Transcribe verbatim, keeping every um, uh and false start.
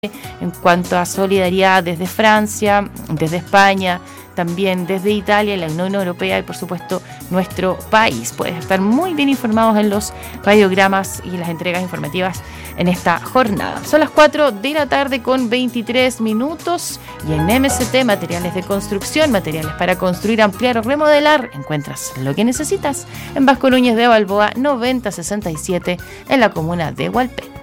en cuanto a solidaridad desde Francia, desde España, también desde Italia, la Unión Europea y por supuesto nuestro país. Puedes estar muy bien informados en los radiogramas y las entregas informativas en esta jornada. Son las cuatro de la tarde con veintitrés minutos y en M S T, materiales de construcción, materiales para construir, ampliar o remodelar, encuentras lo que necesitas en Vasco Núñez de Balboa noventa sesenta y siete en la comuna de Hualpén.